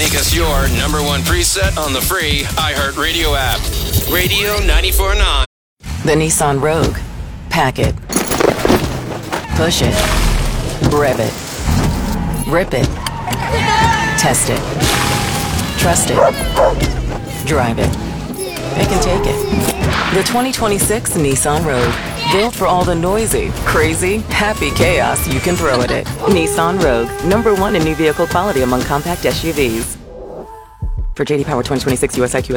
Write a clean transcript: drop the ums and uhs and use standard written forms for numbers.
Make us your number one preset on the free iHeartRadio app. Radio 94.9. The Nissan Rogue. Pack it. Push it. Rev it. Rip it. Test it. Trust it. Drive it. Pick and take it. The 2026 Nissan Rogue. Built for all the noisy, crazy, happy chaos you can throw at it. Nissan Rogue. #1 in new vehicle quality among compact SUVs. For JD Power 2026 USIQ